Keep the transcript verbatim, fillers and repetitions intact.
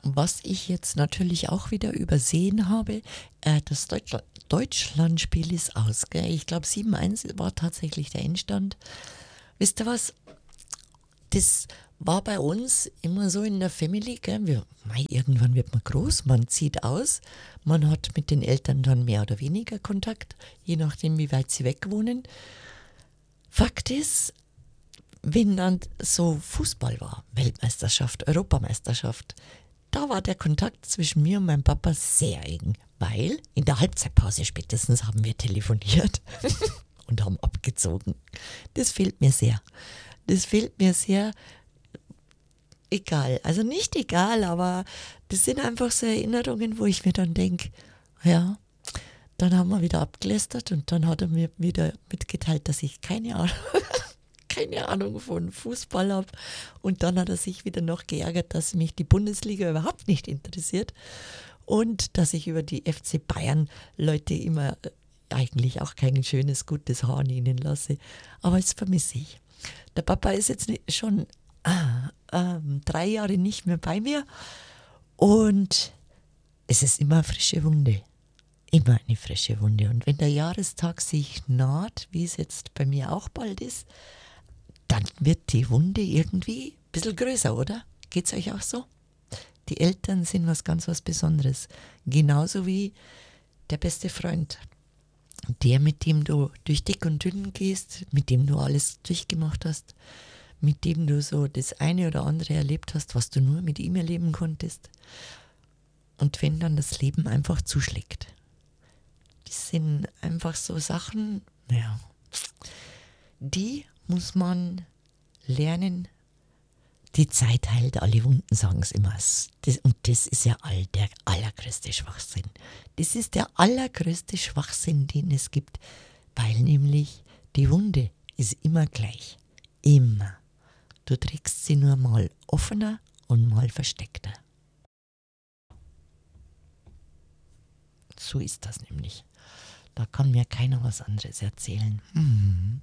Was ich jetzt natürlich auch wieder übersehen habe, äh, das Deutschland Deutschlandspiel ist aus, gell? Ich glaube sieben eins war tatsächlich der Endstand. Wisst ihr was? Das war bei uns immer so in der Family, gell? Wir, mei, irgendwann wird man groß, man zieht aus, man hat mit den Eltern dann mehr oder weniger Kontakt, je nachdem, wie weit sie weg wohnen. Fakt ist, wenn dann so Fußball war, Weltmeisterschaft, Europameisterschaft, da war der Kontakt zwischen mir und meinem Papa sehr eng, weil in der Halbzeitpause spätestens haben wir telefoniert und haben abgezogen. Das fehlt mir sehr. Das fehlt mir sehr. Egal, also nicht egal, aber das sind einfach so Erinnerungen, wo ich mir dann denke, ja, dann haben wir wieder abgelästert und dann hat er mir wieder mitgeteilt, dass ich keine Ahnung, keine Ahnung von Fußball habe. Und dann hat er sich wieder noch geärgert, dass mich die Bundesliga überhaupt nicht interessiert und dass ich über die F C Bayern Leute immer äh, eigentlich auch kein schönes, gutes Haar an ihnen lasse. Aber das vermisse ich. Der Papa ist jetzt nicht, schon ah, ähm, drei Jahre nicht mehr bei mir und es ist immer eine frische Wunde. Immer eine frische Wunde. Und wenn der Jahrestag sich naht, wie es jetzt bei mir auch bald ist, dann wird die Wunde irgendwie ein bisschen größer, oder? Geht's euch auch so? Die Eltern sind was ganz was Besonderes. Genauso wie der beste Freund. Der, mit dem du durch dick und dünn gehst, mit dem du alles durchgemacht hast, mit dem du so das eine oder andere erlebt hast, was du nur mit ihm erleben konntest. Und wenn dann das Leben einfach zuschlägt. Das sind einfach so Sachen, ja, die muss man lernen. Die Zeit heilt alle Wunden, sagen sie immer. Das, und das ist ja all, der allergrößte Schwachsinn. Das ist der allergrößte Schwachsinn, den es gibt. Weil nämlich die Wunde ist immer gleich. Immer. Du trägst sie nur mal offener und mal versteckter. So ist das nämlich. Da kann mir keiner was anderes erzählen. Hm.